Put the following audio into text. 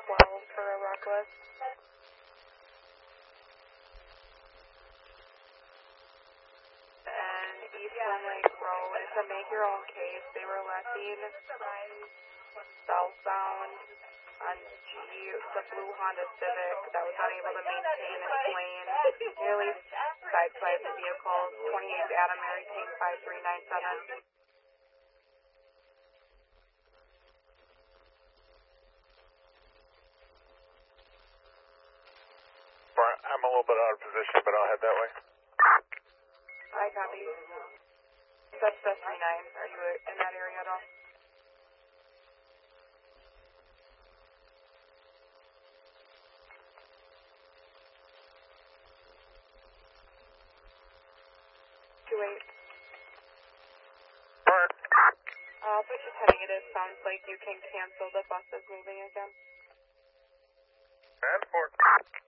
12 for a reckless. And Eastern Lake Road, it's a make your own case. They were lefting southbound on the blue Honda Civic that was unable to maintain its lane. Nearly sideswiped vehicles. 28 Adam Mary King 5397. I'm a little bit out of position, but I'll head that way. I copy. That's the 39. Are you in that area at all? Which is heading it is. Sounds like you can cancel the buses moving again. Transport.